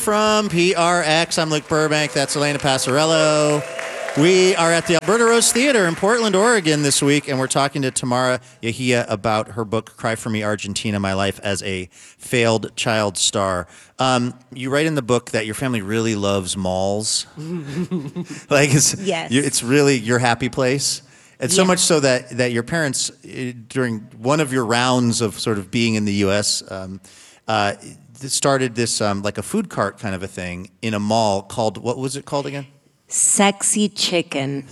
From PRX, I'm Luke Burbank. That's Elena Passarello. We are at the Alberta Rose Theater in Portland, Oregon this week, and we're talking to Tamara Yahia about her book, Cry For Me, Argentina, My Life as a Failed Child Star. You write in the book that your family really loves malls. It's really your happy place. And so much so that your parents, during one of your rounds of sort of being in the U.S., started this like a food cart kind of a thing in a mall called, what was it called again? Sexy Chicken.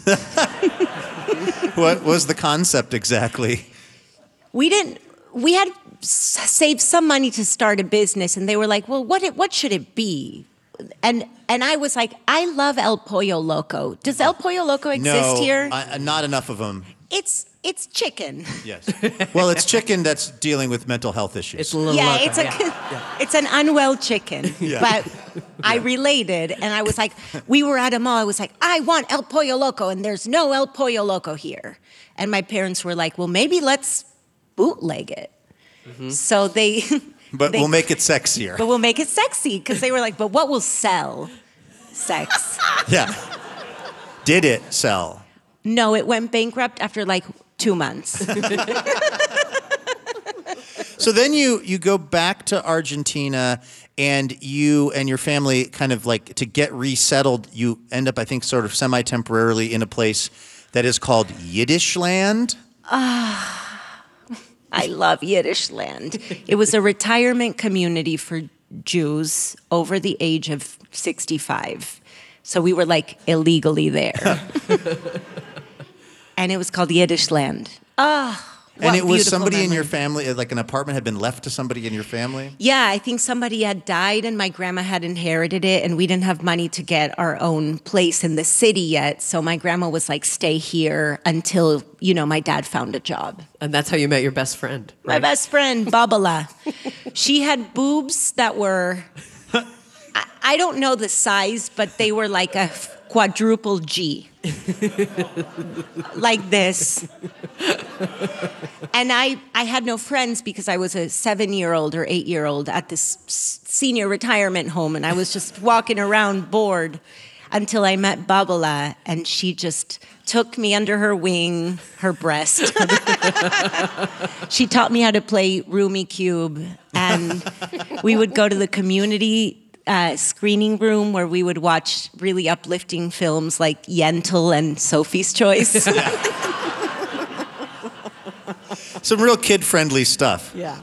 What was the concept exactly? We had saved some money to start a business, and they were like, well, what should it be? And I was like, I love El Pollo Loco. Does El Pollo Loco exist here? No, not enough of them. It's chicken. Yes. Well, it's chicken that's dealing with mental health issues. It's a little it's an unwell chicken. Yeah. But I related, and I was like, we were at a mall. I was like, I want El Pollo Loco, and there's no El Pollo Loco here. And my parents were like, well, maybe let's bootleg it. Mm-hmm. So they... But we'll make it sexier. But we'll make it sexy, because they were like, but what will sell? Sex. Yeah. Did it sell? No, it went bankrupt after like 2 months. So then you go back to Argentina, and you and your family kind of like, to get resettled, you end up, I think, sort of semi-temporarily in a place that is called Yiddish Land. I love Yiddish Land. It was a retirement community for Jews over the age of 65. So we were like illegally there. And it was called Yiddish Land. And it was somebody memory. in your family, like an apartment had been left to somebody in your family? Yeah, I think somebody had died and my grandma had inherited it, and we didn't have money to get our own place in the city yet. So my grandma was like, stay here until, my dad found a job. And that's how you met your best friend, right? My best friend, Babala. She had boobs that were, I don't know the size, but they were like a quadruple G. Like this. And I had no friends because I was a 7-year-old or 8-year-old at this senior retirement home, and I was just walking around bored until I met Babala, and she just took me under her wing, her breast. She taught me how to play Rumi Cube, and we would go to the community screening room where we would watch really uplifting films like Yentl and Sophie's Choice. Some real kid-friendly stuff. Yeah.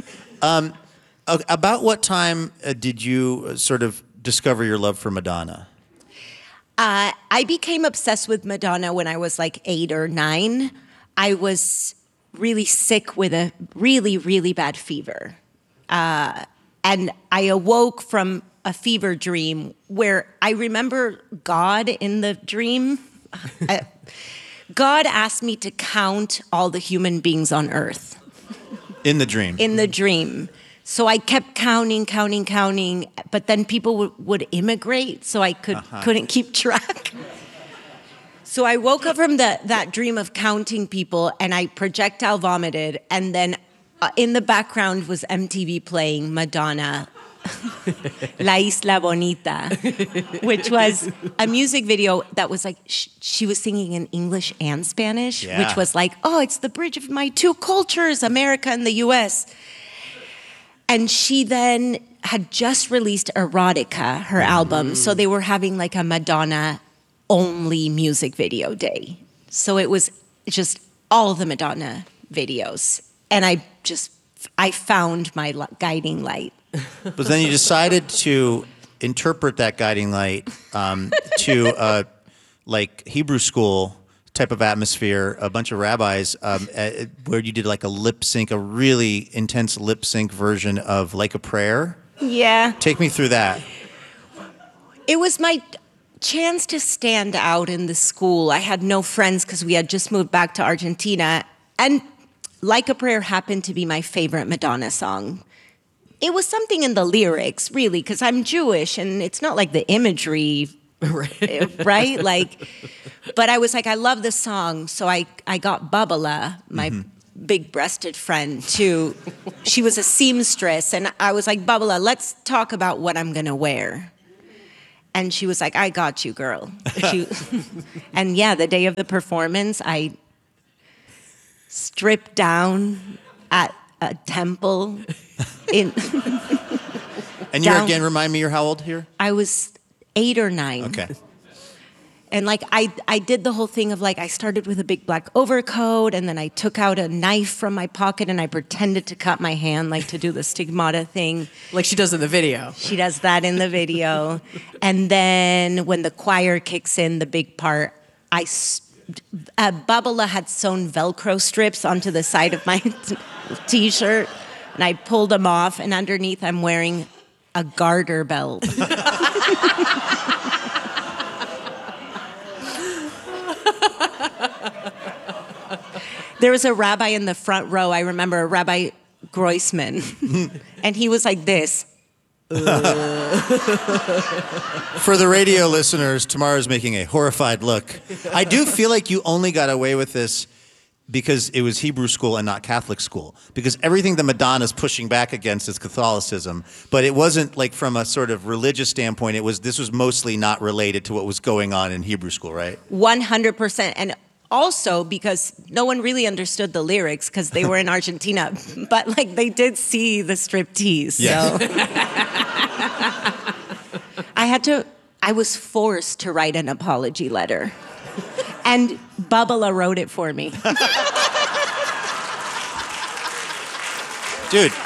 About what time did you sort of discover your love for Madonna? I became obsessed with Madonna when I was like 8 or 9. I was really sick with a really, really bad fever. And I awoke from a fever dream where I remember God in the dream. God asked me to count all the human beings on earth. In the dream? In the dream. So I kept counting, but then people would immigrate, so I couldn't keep track. So I woke up from that dream of counting people, and I projectile vomited, and then in the background was MTV playing Madonna, La Isla Bonita, which was a music video that was like, she was singing in English and Spanish, which was like, oh, it's the bridge of my two cultures, America and the US. And she then had just released Erotica, her album, so they were having like a Madonna-only music video day. So it was just all the Madonna videos. And I found my guiding light. But then you decided to interpret that guiding light to like Hebrew school type of atmosphere, a bunch of rabbis, where you did like a lip sync, a really intense lip sync version of Like a Prayer. Yeah. Take me through that. It was my chance to stand out in the school. I had no friends because we had just moved back to Argentina. And Like a Prayer happened to be my favorite Madonna song. It was something in the lyrics, really, because I'm Jewish, and it's not like the imagery, right? But I was like, I love this song, so I got Babala, my big-breasted friend too. She was a seamstress, and I was like, Babala, let's talk about what I'm gonna wear. And she was like, I got you, girl. And yeah, the day of the performance, I stripped down at a temple in. And you're again, remind me, you're how old here? I was 8 or 9. Okay. And like I did the whole thing of like I started with a big black overcoat and then I took out a knife from my pocket and I pretended to cut my hand like to do the stigmata thing. Like she does in the video. She does that in the video. And then when the choir kicks in, the big part, Babala had sewn Velcro strips onto the side of my t-shirt and I pulled them off and underneath I'm wearing a garter belt. There was a rabbi in the front row, I remember, Rabbi Groisman, and he was like this. For the radio listeners, Tamara's making a horrified look. I do feel like you only got away with this because it was Hebrew school and not Catholic school. Because everything that Madonna's pushing back against is Catholicism. But it wasn't like from a sort of religious standpoint, this was mostly not related to what was going on in Hebrew school, right? 100%. And also because no one really understood the lyrics because they were in Argentina, but like they did see the striptease. Yes. So I was forced to write an apology letter. And Babala wrote it for me. Dude,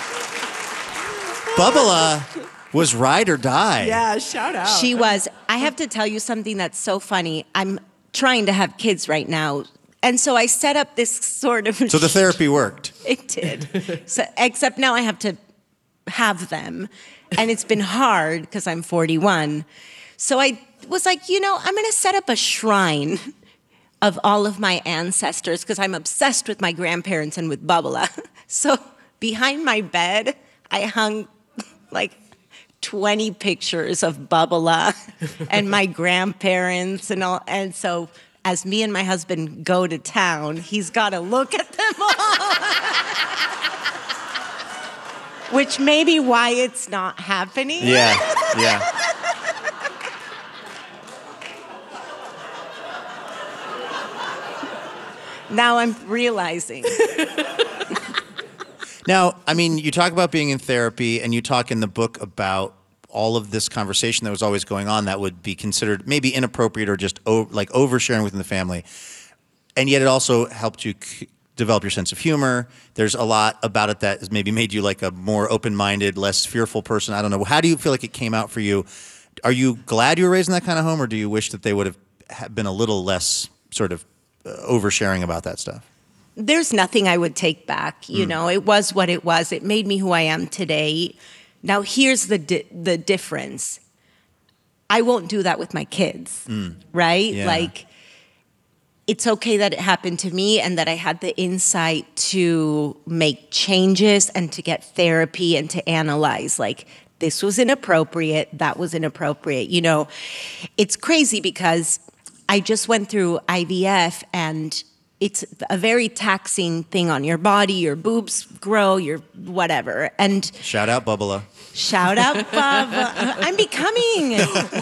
Babala was ride or die. Yeah, shout out. She was. I have to tell you something that's so funny. I'm trying to have kids right now. And so I set up this sort of... So the therapy worked. It did. So, except now I have to have them. And it's been hard because I'm 41. So I was like, I'm going to set up a shrine of all of my ancestors because I'm obsessed with my grandparents and with Babala. So behind my bed, I hung like 20 pictures of Babala and my grandparents and all. And so as me and my husband go to town, he's got to look at them all. Which may be why it's not happening. Yeah. Now I'm realizing. Now, I mean, you talk about being in therapy, and you talk in the book about all of this conversation that was always going on that would be considered maybe inappropriate or just like oversharing within the family. And yet it also helped you develop your sense of humor. There's a lot about it that has maybe made you like a more open-minded, less fearful person. I don't know. How do you feel like it came out for you? Are you glad you were raised in that kind of home, or do you wish that they would have been a little less sort of oversharing about that stuff? There's nothing I would take back. It was what it was. It made me who I am today. Now, here's the difference. I won't do that with my kids, right? Yeah. Like, it's okay that it happened to me and that I had the insight to make changes and to get therapy and to analyze, like, this was inappropriate, that was inappropriate. It's crazy because I just went through IVF and it's a very taxing thing on your body. Your boobs grow, your whatever. And shout out Babala. Shout out Baba. I'm becoming.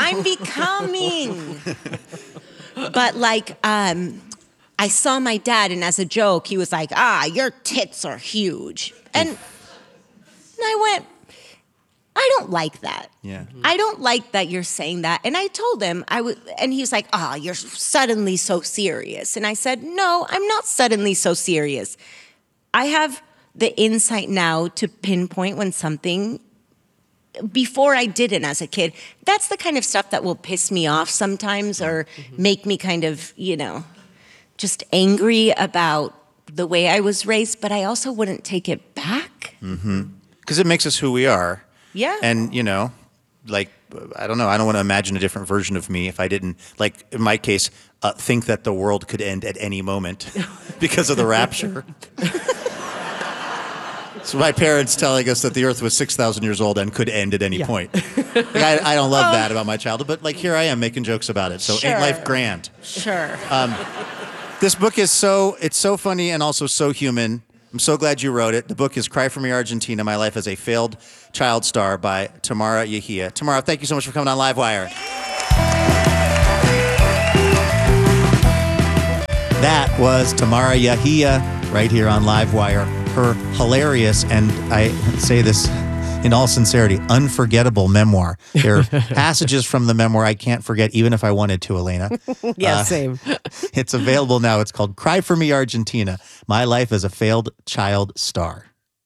But like, I saw my dad, and as a joke, he was like, your tits are huge. And I went, I don't like that. Yeah. I don't like that you're saying that. And I told him, and he's like, you're suddenly so serious. And I said, no, I'm not suddenly so serious. I have the insight now to pinpoint when something, before I didn't as a kid. That's the kind of stuff that will piss me off sometimes or make me kind of, just angry about the way I was raised, but I also wouldn't take it back. Because it makes us who we are. Yeah. And, like, I don't know, I don't want to imagine a different version of me if I didn't, like, in my case, think that the world could end at any moment because of the rapture. So my parents telling us that the earth was 6,000 years old and could end at any point. Like, I don't love that about my childhood, but like here I am making jokes about it. So Sure. ain't life grand? Sure. This book is it's so funny and also so human. I'm so glad you wrote it. The book is Cry for Me, Argentina, My Life as a Failed Child Star by Tamara Yahia. Tamara, thank you so much for coming on Livewire. That was Tamara Yahia right here on Livewire. Her hilarious, and I say this in all sincerity, unforgettable memoir. There are passages from the memoir I can't forget, even if I wanted to, Elena. Yeah, same. It's available now. It's called Cry for Me, Argentina, My Life as a Failed Child Star.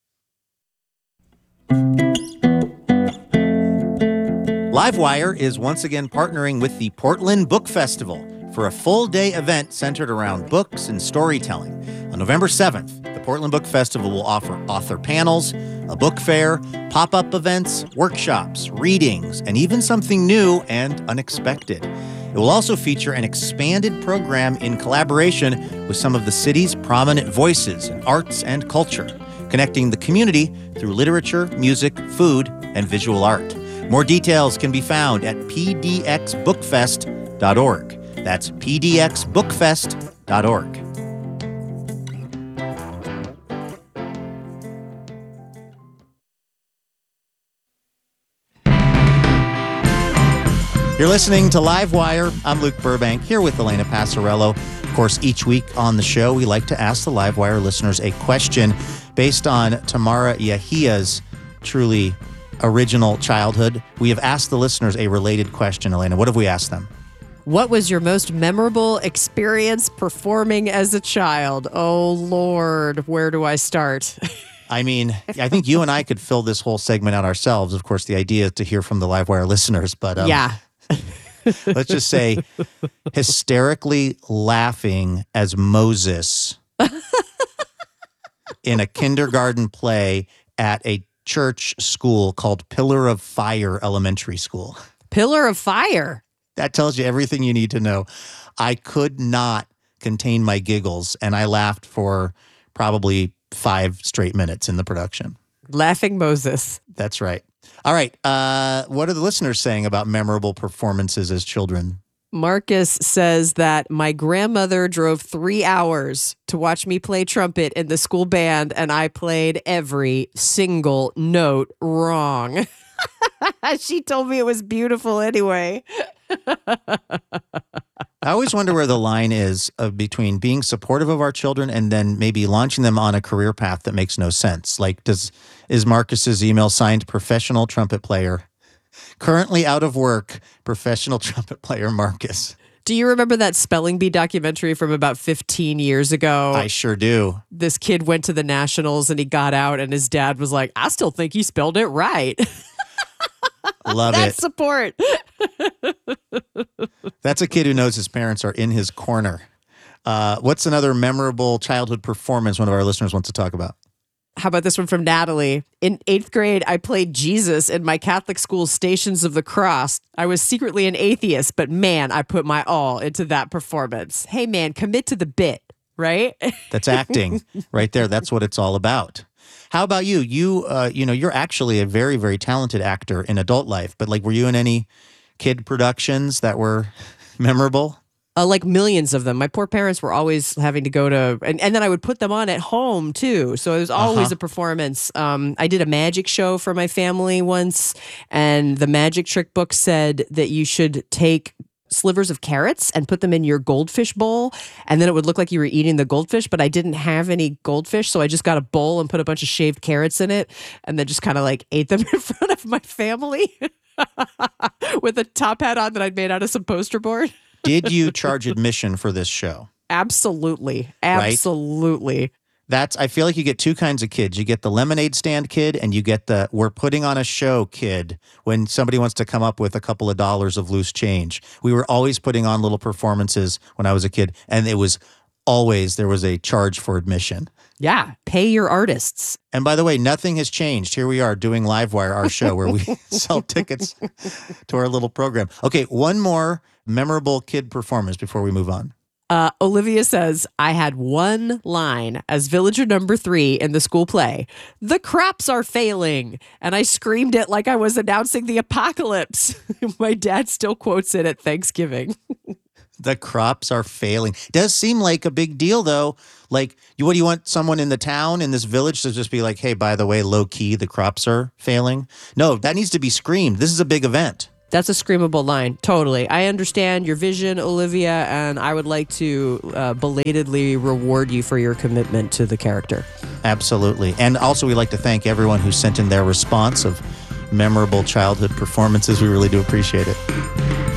Livewire is once again partnering with the Portland Book Festival for a full-day event centered around books and storytelling. On November 7th, the Portland Book Festival will offer author panels, a book fair, pop-up events, workshops, readings, and even something new and unexpected. It will also feature an expanded program in collaboration with some of the city's prominent voices in arts and culture, connecting the community through literature, music, food, and visual art. More details can be found at pdxbookfest.org. That's pdxbookfest.org. You're listening to Livewire. I'm Luke Burbank, here with Elena Passarello. Of course, each week on the show, we like to ask the Livewire listeners a question based on Tamara Yahia's truly original childhood. We have asked the listeners a related question, Elena. What have we asked them? What was your most memorable experience performing as a child? Oh, Lord, where do I start? I mean, I think you and I could fill this whole segment out ourselves. Of course, the idea is to hear from the Livewire listeners, but yeah. Let's just say hysterically laughing as Moses in a kindergarten play at a church school called Pillar of Fire Elementary School. Pillar of Fire. That tells you everything you need to know. I could not contain my giggles, and I laughed for probably 5 straight minutes in the production. Laughing Moses. That's right. All right. What are the listeners saying about memorable performances as children? Marcus says that my grandmother drove 3 hours to watch me play trumpet in the school band, and I played every single note wrong. She told me it was beautiful anyway. I always wonder where the line is between being supportive of our children and then maybe launching them on a career path that makes no sense. Like, is Marcus's email signed professional trumpet player? Currently out of work, professional trumpet player Marcus. Do you remember that Spelling Bee documentary from about 15 years ago? I sure do. This kid went to the Nationals and he got out and his dad was like, I still think he spelled it right. Love That's it. support. That's a kid who knows his parents are in his corner. What's another memorable childhood performance one of our listeners wants to talk about? How about this one from Natalie? In 8th grade, I played Jesus in my Catholic school's Stations of the Cross. I was secretly an atheist, but man, I put my all into that performance. Hey man, commit to the bit, right? That's acting right there. That's what it's all about. How about you? You're actually a very, very talented actor in adult life, but were you in any kid productions that were memorable? Like millions of them. My poor parents were always having to go to, and then I would put them on at home too. So it was always a performance. I did a magic show for my family once, and the magic trick book said that you should take slivers of carrots and put them in your goldfish bowl, and then it would look like you were eating the goldfish, but I didn't have any goldfish, so I just got a bowl and put a bunch of shaved carrots in it, and then just kind of ate them in front of my family with a top hat on that I'd made out of some poster board. Did you charge admission for this show? Absolutely. Absolutely. I feel like you get 2 kinds of kids. You get the lemonade stand kid, and you get the we're putting on a show kid when somebody wants to come up with a couple of dollars of loose change. We were always putting on little performances when I was a kid, and there was a charge for admission. Yeah, pay your artists. And by the way, nothing has changed. Here we are doing Livewire, our show, where we sell tickets to our little program. Okay, one more memorable kid performance before we move on. Olivia says, I had one line as villager number 3 in the school play. The crops are failing. And I screamed it like I was announcing the apocalypse. My dad still quotes it at Thanksgiving. The crops are failing. Does seem like a big deal, though. Like, what do you want someone in the town, in this village, to just be like, hey, by the way, low key, the crops are failing? No, that needs to be screamed. This is a big event. That's a screamable line. Totally. I understand your vision, Olivia, and I would like to belatedly reward you for your commitment to the character. Absolutely. And also, we'd like to thank everyone who sent in their response of memorable childhood performances. We really do appreciate it.